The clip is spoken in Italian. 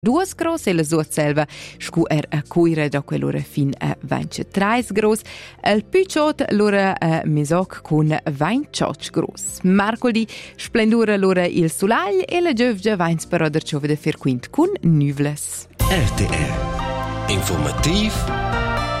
2 gros e la sua selva scu a cuire da quell'ora fin a 23 gros. Il picciot l'ora a mesoc con 28 gros. Mercoledì splendura l'ora il solagl e la giovgia vains però der ciove de fer quint con nuvles. RTR Informativ